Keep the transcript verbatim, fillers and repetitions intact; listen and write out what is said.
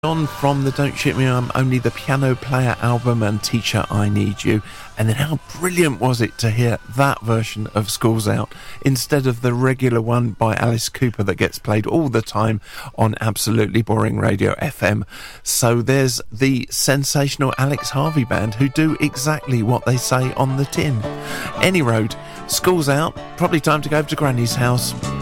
On from the Don't Shit Me I'm Only the Piano Player album and Teacher I Need You. And then how brilliant was it to hear that version of School's Out instead of the regular one by Alice Cooper that gets played all the time on Absolutely Boring Radio F M. So there's the sensational Alex Harvey Band who do exactly what they say on the tin. Any road, School's Out, probably time to go over to Granny's house.